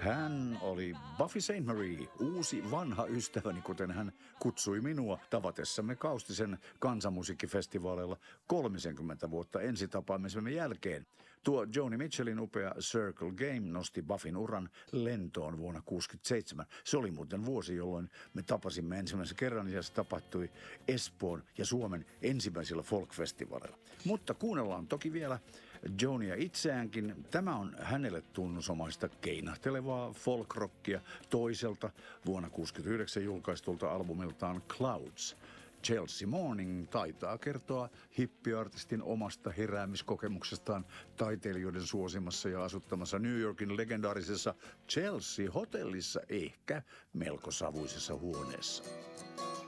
Hän oli Buffy Sainte-Marie, uusi vanha ystäväni, kuten hän kutsui minua tavatessamme Kaustisen kansanmusiikkifestivaaleilla 30 vuotta ensitapaamisemme jälkeen. Tuo Joni Mitchellin upea Circle Game nosti Buffyn uran lentoon vuonna 1967. Se oli muuten vuosi, jolloin me tapasimme ensimmäisen kerran ja se tapahtui Espoon ja Suomen ensimmäisillä folkfestivaaleilla. Mutta kuunnellaan toki vielä Jonia itseäänkin. Tämä on hänelle tunnusomaista keinahtelevaa folkrockia toiselta vuonna 1969 julkaistulta albumiltaan Clouds. Chelsea Morning taitaa kertoa hippiartistin omasta heräämiskokemuksestaan taiteilijoiden suosimassa ja asuttamassa New Yorkin legendaarisessa Chelsea-hotellissa, ehkä melko savuisessa huoneessa.